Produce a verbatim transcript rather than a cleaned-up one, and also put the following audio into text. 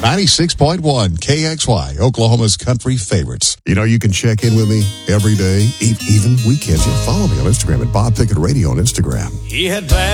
ninety-six point one K X Y, Oklahoma's country favorites. You know, you can check in with me every day, e- even weekends. You follow me on Instagram at Bob Pickett Radio on Instagram. He had bad